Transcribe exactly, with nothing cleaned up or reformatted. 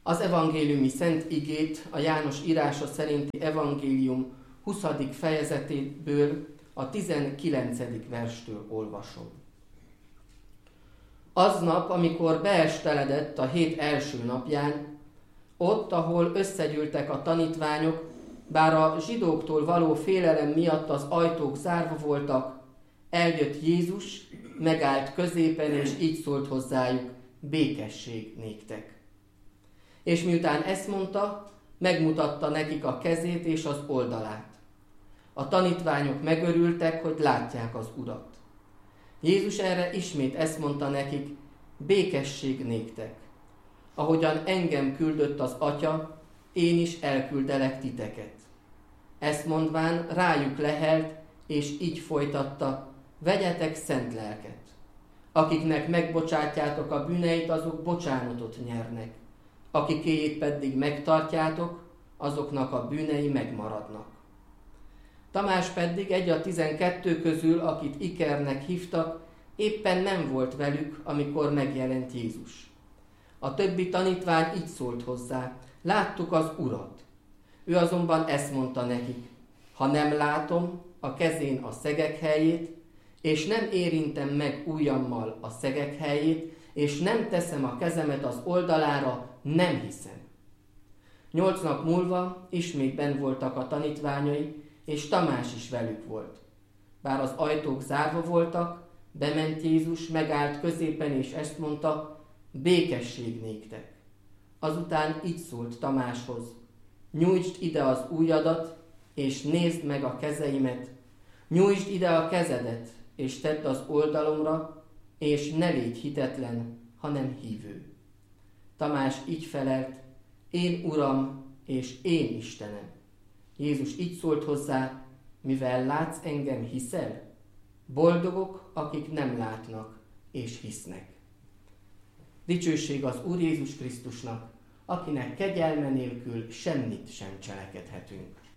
Az evangéliumi szent igét a János írása szerinti evangélium huszadik fejezetéből a tizenkilencedik verstől olvasom. Aznap, amikor beesteledett a hét első napján, ott, ahol összegyűltek a tanítványok, bár a zsidóktól való félelem miatt az ajtók zárva voltak, eljött Jézus, megállt középen, és így szólt hozzájuk: békesség néktek. És miután ezt mondta, megmutatta nekik a kezét és az oldalát. A tanítványok megörültek, hogy látják az Urat. Jézus erre ismét ezt mondta nekik: békesség néktek. Ahogyan engem küldött az Atya, én is elküldelek titeket. Ezt mondván rájuk lehelt, és így folytatta: vegyetek szent lelket. Akiknek megbocsátjátok a bűneit, azok bocsánatot nyernek. Akikéjét pedig megtartjátok, azoknak a bűnei megmaradnak. Tamás pedig, egy a tizenkettő közül, akit Ikernek hívtak, éppen nem volt velük, amikor megjelent Jézus. A többi tanítvány így szólt hozzá: láttuk az Urat. Ő azonban ezt mondta nekik: ha nem látom a kezén a szegek helyét, és nem érintem meg ujjammal a szegek helyét, és nem teszem a kezemet az oldalára, nem hiszem. Nyolc nap múlva ismét benn voltak a tanítványai, és Tamás is velük volt. Bár az ajtók zárva voltak, bement Jézus, megállt középen, és ezt mondta: békesség néktek. Azután így szólt Tamáshoz: nyújtsd ide az ujjadat, és nézd meg a kezeimet, nyújtsd ide a kezedet, és tedd az oldalomra, és ne légy hitetlen, hanem hívő. Tamás így felelt: én Uram, és én Istenem. Jézus így szólt hozzá: mivel látsz engem, hiszel? Boldogok, akik nem látnak, és hisznek. Dicsőség az Úr Jézus Krisztusnak, akinek kegyelme nélkül semmit sem cselekedhetünk.